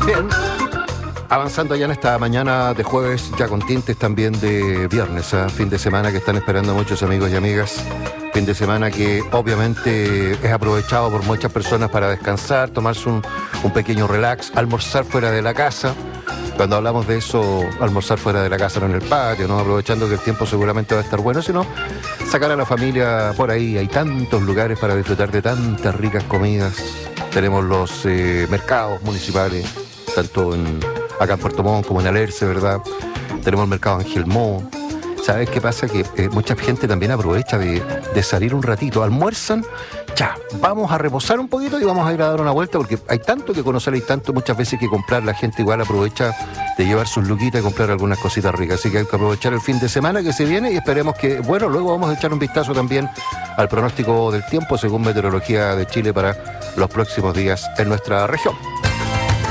Bien, avanzando ya en esta mañana de jueves, ya con tintes también de viernes, fin de semana que están esperando muchos amigos y amigas. Fin de semana que obviamente es aprovechado por muchas personas para descansar, tomarse un pequeño relax, almorzar fuera de la casa. Cuando hablamos de eso, almorzar fuera de la casa, no en el patio, ¿no? Aprovechando que el tiempo seguramente va a estar bueno, sino sacar a la familia por ahí. Hay tantos lugares para disfrutar de tantas ricas comidas. Tenemos los mercados municipales, tanto acá en Puerto Montt como en Alerce, ¿verdad? Tenemos el mercado Ángel Mo. ¿Sabes qué pasa? Que mucha gente también aprovecha de salir un ratito, almuerzan, ya, vamos a reposar un poquito y vamos a ir a dar una vuelta, porque hay tanto que conocer, hay tanto muchas veces que comprar. La gente igual aprovecha de llevar sus luquitas y comprar algunas cositas ricas, así que hay que aprovechar el fin de semana que se viene y esperemos que, bueno, luego vamos a echar un vistazo también al pronóstico del tiempo según Meteorología de Chile para los próximos días en nuestra región.